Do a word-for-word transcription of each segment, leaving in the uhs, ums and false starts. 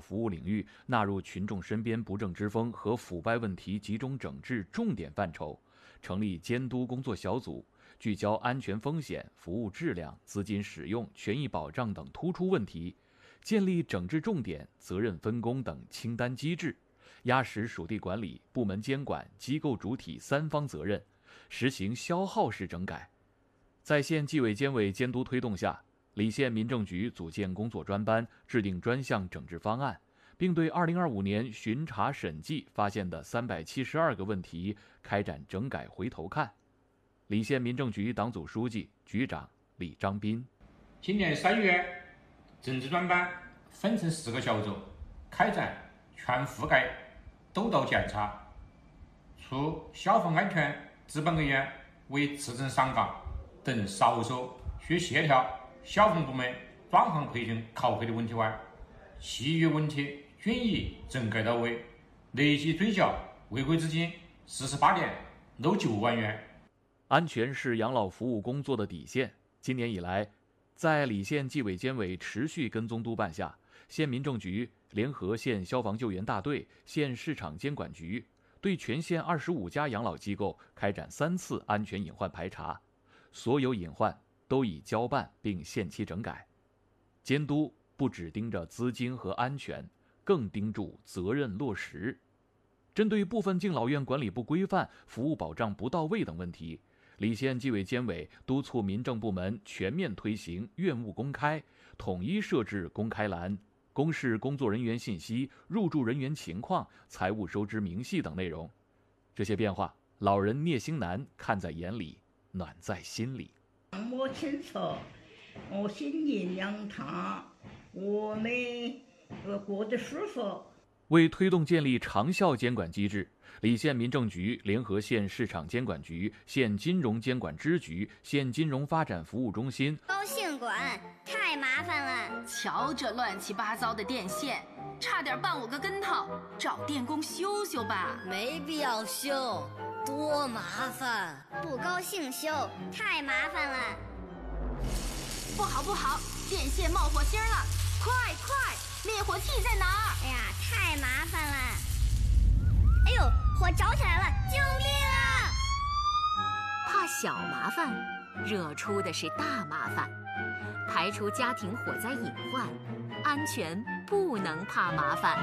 服务领域纳入群众身边不正之风和腐败问题集中整治重点范畴，成立监督工作小组，聚焦安全风险、服务质量、资金使用、权益保障等突出问题，建立整治重点、责任分工等清单机制，压实属地管理、部门监管、机构主体三方责任，实行消耗式整改。在县纪委监委监督推动下，澧县民政局组建工作专班，制定专项整治方案，并对二零二五年巡查审计发现的三百七十二个问题开展整改回头看。澧县民政局党组书记、局长李章斌： 今年三月，整治专班分成四个小组，开展全覆盖督导检查，除消防安全值班人员为次诊上岗等少数需协调消防部门专项培训考核的问题外，其余问题均已整改到位，累计追缴违规资金四十八点六九万元。 安全是养老服务工作的底线。今年以来，在澧县纪委监委持续跟踪督办下，县民政局联合县消防救援大队、县市场监管局，对全县二十五家养老机构开展三次安全隐患排查，所有隐患都已交办并限期整改。监督不只盯着资金和安全，更盯住责任落实。针对部分敬老院管理不规范、服务保障不到位等问题，澧县纪委监委督促民政部门全面推行院务公开，统一设置公开栏，公示工作人员信息、入住人员情况、财务收支明细等内容。这些变化，老人聂兴南看在眼里，暖在心里。 摸清楚，我心营养堂，我们呃过得舒服。 为推动建立长效监管机制，澧县民政局联合县市场监管局、县金融监管支局、县金融发展服务中心。 高兴管太麻烦了， 瞧这乱七八糟的电线，差点绊我个跟头，找电工修修吧。 没必要修，多麻烦。不高兴修，太麻烦了。 不好不好，电线冒火星了，快快！灭火器在哪儿？ 哎呀，太麻烦了！哎呦，火着起来了，救命啊！ 怕小麻烦，惹出的是大麻烦。排除家庭火灾隐患，安全不能怕麻烦。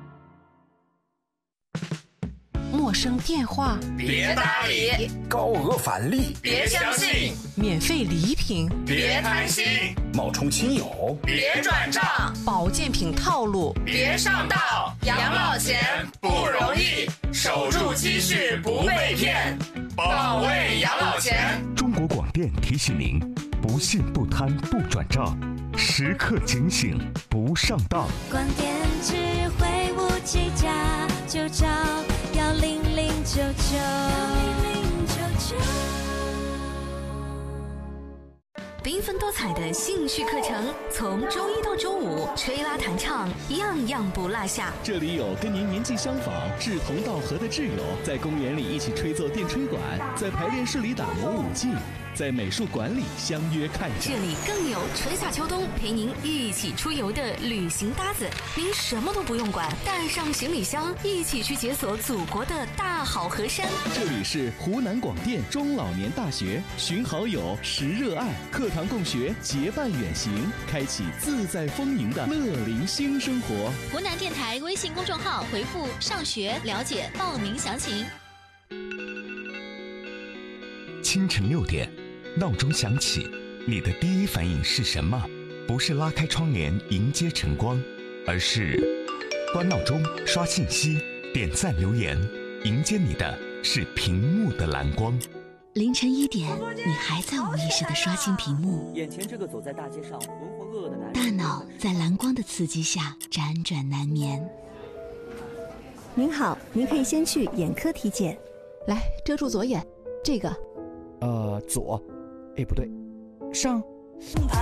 陌生电话别搭理， 高额返利别相信， 免费礼品别贪心， 冒充亲友别转账， 保健品套路别上当。养老钱不容易，守住积蓄不被骗，保卫养老钱。 中国广电提醒您：不信不贪不转账，时刻警醒不上当。 广电智慧无计价，就找幺零零九九。 缤纷多彩的兴趣课程，从周一到周五，吹拉弹唱，样样不落下。 这里有跟您年纪相仿、志同道合的挚友，在公园里一起吹奏电吹管，在排练室里打磨舞技，在美术馆里相约看展。 这里更有春夏秋冬陪您一起出游的旅行搭子，您什么都不用管，带上行李箱，一起去解锁祖国的大好河山。 这里是湖南广电中老年大学，寻好友，识热爱，课堂共学，结伴远行，开启自在丰盈的乐龄新生活。 湖南电台微信公众号回复上学了解报名详情。 清晨六点，闹钟响起，你的第一反应是什么？不是拉开窗帘迎接晨光，而是关闹钟、刷信息、点赞留言，迎接你的是屏幕的蓝光。 凌晨一点，你还在无意识地刷新屏幕， 眼前这个走在大街上浑浑噩噩的男人， 大脑在蓝光的刺激下辗转难眠。 您好，您可以先去眼科体检。 来，遮住左眼，这个。 呃，左，哎，不对，上。